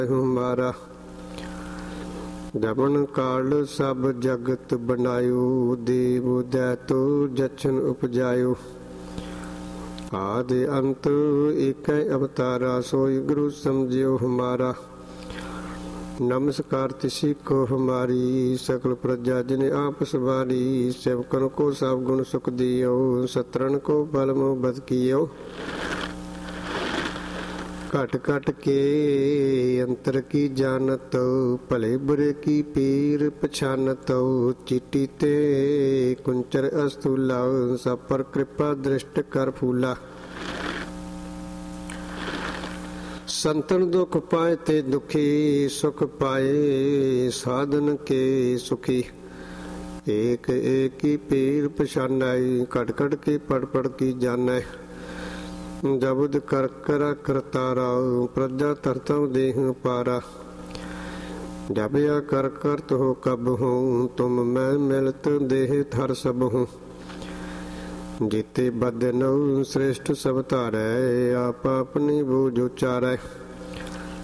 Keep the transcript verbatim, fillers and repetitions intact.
ਹਮਾਰਾ। ਜਮਨ ਕਾਲ ਸਭ ਜਗਤ ਬਣਾਇਓ, ਦੇਵ ਦੈਤੋ ਜਚਨ ਉਪਜਾਇਓ। ਆਦਿ ਅੰਤ ਏਕੈ ਅਵਤਾਰਾ, ਸੋਈ ਗੁਰੂ ਸਮਝਿਓ ਹਮਾਰਾ। नमस्कार तिसी को हमारी, सकल प्रजा जिन आप सवारी। सेवकन को सब गुण सुख दियो, सतरन को बल मोह बद कियो। घट घट के अंतर की जानत, भले बुरे की पीर पछानत। चीटी ते कुंचर अस्तूला, सब पर कृपा दृष्ट कर फूला। संतन दुख पाए ते दुखी, सुख पाए साधन के सुखी। एक एक की पीर पछानाई, कट कट की पड़ पड़ की जाना। जबुद कर करा करतारा, प्रजा तरतम देह पारा। जब या कर करत हो कब हूँ, तुम मैं मिलत देह थर सब हूँ। जीते बदनौ श्रेष्ठ सब तारै, आप अपनी बूझ उचारै।